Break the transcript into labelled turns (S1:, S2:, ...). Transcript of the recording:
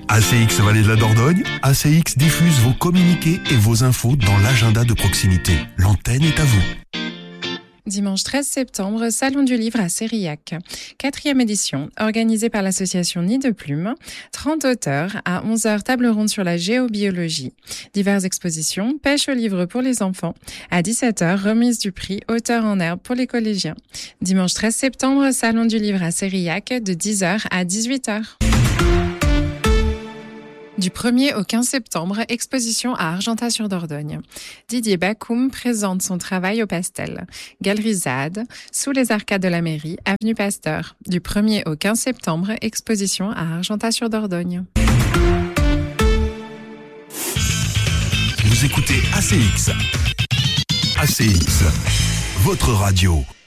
S1: ACX Vallée de la Dordogne, ACX diffuse vos communiqués et vos infos dans l'agenda de proximité. L'antenne est à vous.
S2: Dimanche 13 septembre, Salon du Livre à Sérillac. 4e édition, organisée par l'association Nid de Plume. 30 auteurs, à 11h, table ronde sur la géobiologie. Diverses expositions, pêche au livre pour les enfants. À 17h, remise du prix Auteur en herbe pour les collégiens. Dimanche 13 septembre, Salon du Livre à Sérillac, de 10h à 18h. Du 1er au 15 septembre, exposition à Argentat-sur-Dordogne. Didier Bakoum présente son travail au pastel. Galerie ZAD, sous les arcades de la mairie, avenue Pasteur. Du 1er au 15 septembre, exposition à Argentat-sur-Dordogne.
S1: Vous écoutez ACX. ACX, votre radio.